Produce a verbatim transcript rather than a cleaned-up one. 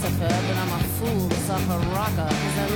sucker, but I'm a fool, sucker rocker. Cause I